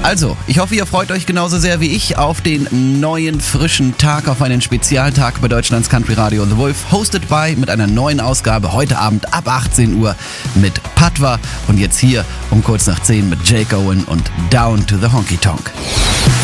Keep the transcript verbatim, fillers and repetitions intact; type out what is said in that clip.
Also, ich hoffe, ihr freut euch genauso sehr wie ich auf den neuen, frischen Tag, auf einen Spezialtag bei Deutschlands Country Radio The Wolf, hosted by mit einer neuen Ausgabe heute Abend ab achtzehn Uhr mit Patwa und jetzt hier um kurz nach zehn mit Jake Owen und Down to the Honky Tonk.